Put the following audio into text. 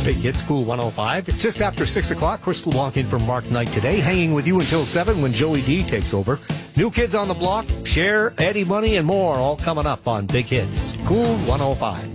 Big Hits, Cool 105. It's just after 6 o'clock. Crystal walking for Mark Knight today, hanging with you until 7 when Joey D takes over. New Kids on the Block, Cher, Eddie Money, and more all coming up on Big Hits, Cool 105.